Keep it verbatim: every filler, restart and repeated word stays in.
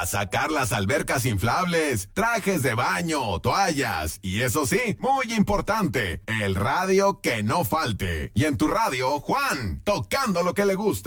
a sacar las albercas inflables, trajes de baño, toallas y eso sí, muy importante, el radio que no falte. Y en tu radio, Juan, tocando lo que le gusta.